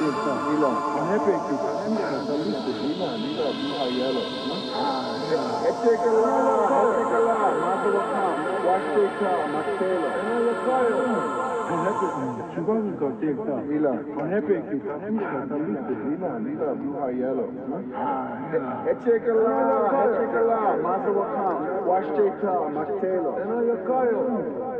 Lila, happy to Lila, blue yellow. Etekala, Masalaka, Washita, Marcelo. 죽어니까 땡다. Lila, happy to Lila, blue yellow. Etekala, Masalaka, Washita, Marcelo.